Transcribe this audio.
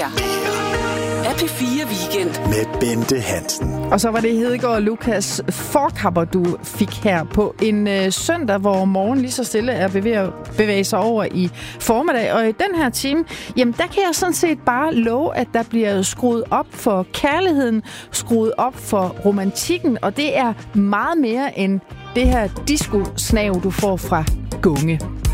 er P4 Weekend med Bente Hansen. Og så var det Hedegaard og Lukas Forkapper, du fik her på en søndag, hvor morgen lige så stille er bevæge sig over i formiddag. Og i den her time, jamen der kan jeg sådan set bare love, at der bliver skruet op for kærligheden, skruet op for romantikken, og det er meget mere end det her disco-snav, du får fra Gunge.